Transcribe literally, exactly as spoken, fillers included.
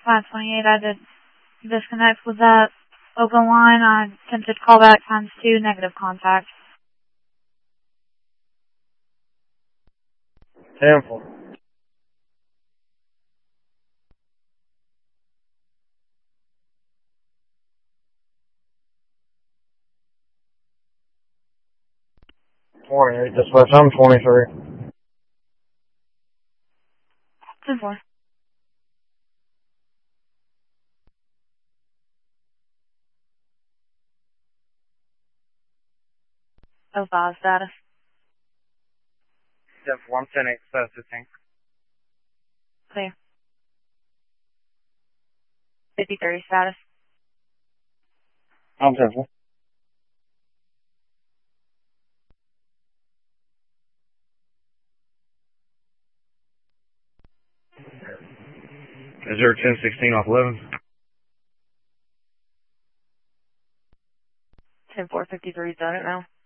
five twenty-eight, I did disconnect with that open line. I attempted callback times two, negative contact. ten four. twenty-eight, dispatch, I'm twenty-three. ten four. oh five status. ten four, I'm ten eight, status fifteen. Clear. fifty-three status. I'm ten four. Is there ten sixteen off eleven? ten four fifty-three, done it now.